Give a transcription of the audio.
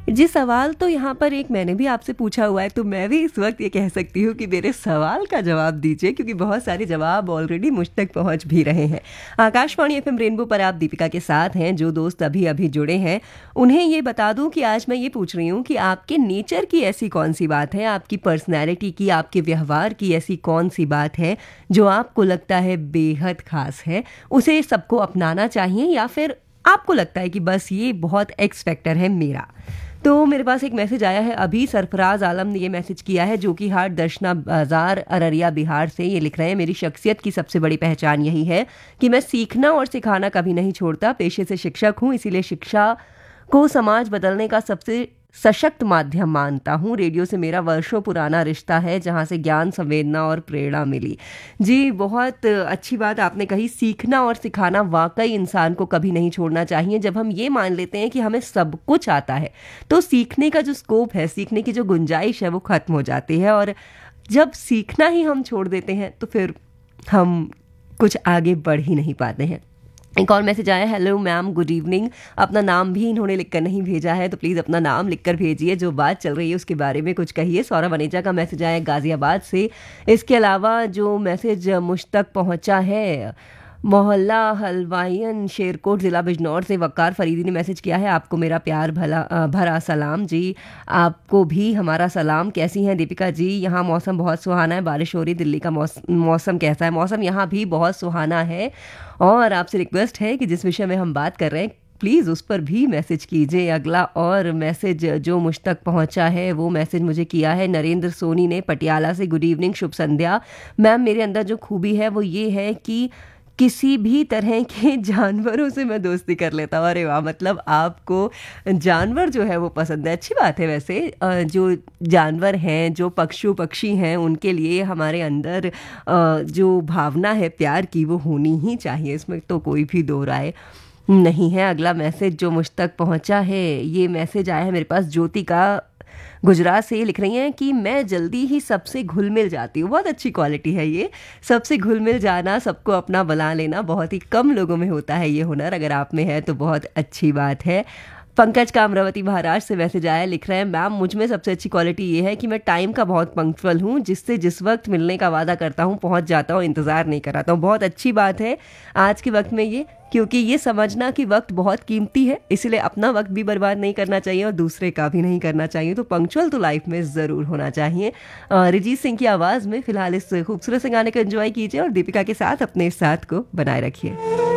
जी, सवाल तो यहाँ पर एक मैंने भी आपसे पूछा हुआ है, तो मैं भी इस वक्त ये कह सकती हूँ कि मेरे सवाल का जवाब दीजिए, क्योंकि बहुत सारे जवाब ऑलरेडी मुझ तक पहुँच भी रहे हैं। आकाशवाणी एफएम रेनबो पर आप दीपिका के साथ हैं। जो दोस्त अभी अभी जुड़े हैं उन्हें ये बता दूं कि आज मैं ये पूछ रही हूँ कि आपके नेचर की ऐसी कौन सी बात है, आपकी पर्सनैलिटी की, आपके व्यवहार की ऐसी कौन सी बात है जो आपको लगता है बेहद खास है, उसे सबको अपनाना चाहिए, या फिर आपको लगता है कि बस ये बहुत एक्स फैक्टर है मेरा। तो मेरे पास एक मैसेज आया है अभी, सरफराज आलम ने ये मैसेज किया है, जो कि हाट दर्शना बाजार अररिया बिहार से। ये लिख रहे हैं, मेरी शख्सियत की सबसे बड़ी पहचान यही है कि मैं सीखना और सिखाना कभी नहीं छोड़ता। पेशे से शिक्षक हूँ, इसीलिए शिक्षा को समाज बदलने का सबसे सशक्त माध्यम मानता हूँ। रेडियो से मेरा वर्षों पुराना रिश्ता है, जहाँ से ज्ञान, संवेदना और प्रेरणा मिली। जी, बहुत अच्छी बात आपने कही। सीखना और सिखाना वाकई इंसान को कभी नहीं छोड़ना चाहिए। जब हम ये मान लेते हैं कि हमें सब कुछ आता है, तो सीखने का जो स्कोप है, सीखने की जो गुंजाइश है, वो खत्म हो जाती है। और जब सीखना ही हम छोड़ देते हैं तो फिर हम कुछ आगे बढ़ ही नहीं पाते हैं। एक और मैसेज आया, हेलो मैम, गुड इवनिंग। अपना नाम भी इन्होंने लिखकर नहीं भेजा है, तो प्लीज़ अपना नाम लिखकर भेजिए, जो बात चल रही है उसके बारे में कुछ कहिए। सौरभ वनेजा का मैसेज आया गाज़ियाबाद से। इसके अलावा जो मैसेज मुझ तक पहुंचा है, मोहल्ला हलवाइन शेरकोट ज़िला बिजनौर से वकार फरीदी ने मैसेज किया है, आपको मेरा प्यार भरा सलाम। जी, आपको भी हमारा सलाम। कैसी हैं दीपिका जी? यहाँ मौसम बहुत सुहाना है, बारिश हो रही। दिल्ली का मौसम कैसा है? मौसम यहाँ भी बहुत सुहाना है। और आपसे रिक्वेस्ट है कि जिस विषय में हम बात कर रहे हैं, प्लीज़ उस पर भी मैसेज कीजिए। अगला और मैसेज जो मुझ तक पहुंचा है, वो मैसेज मुझे किया है नरेंद्र सोनी ने पटियाला से। गुड इवनिंग, शुभ संध्या मैम। मेरे अंदर जो खूबी है वो ये है कि किसी भी तरह के जानवरों से मैं दोस्ती कर लेता हूँ। अरे वाह, मतलब आपको जानवर जो है वो पसंद है। अच्छी बात है। वैसे जो जानवर हैं, जो पशु पक्षी हैं, उनके लिए हमारे अंदर जो भावना है प्यार की, वो होनी ही चाहिए, इसमें तो कोई भी दो राय नहीं है। अगला मैसेज जो मुझ तक पहुंचा है, ये मैसेज आया है मेरे पास ज्योति का, गुजरात से। ये लिख रही हैं कि मैं जल्दी ही सबसे घुल मिल जाती हूँ। बहुत अच्छी क्वालिटी है ये, सबसे घुल मिल जाना, सबको अपना बना लेना। बहुत ही कम लोगों में होता है ये हुनर, अगर आप में है तो बहुत अच्छी बात है। पंकज का अमरावती महाराष्ट्र से मैसेज आया, लिख रहे हैं, मैम मुझ में सबसे अच्छी क्वालिटी ये है कि मैं टाइम का बहुत पंक्चुअल हूँ, जिससे जिस वक्त मिलने का वादा करता हूँ पहुँच जाता हूँ, इंतज़ार नहीं कराता हूँ। बहुत अच्छी बात है आज के वक्त में ये, क्योंकि ये समझना कि वक्त बहुत कीमती है, इसलिए अपना वक्त भी बर्बाद नहीं करना चाहिए और दूसरे का भी नहीं करना चाहिए। तो पंक्चुअल तो लाइफ में ज़रूर होना चाहिए। अरिजीत सिंह की आवाज़ में फिलहाल इस खूबसूरत से गाने को एंजॉय कीजिए और दीपिका के साथ अपने साथ को बनाए रखिए।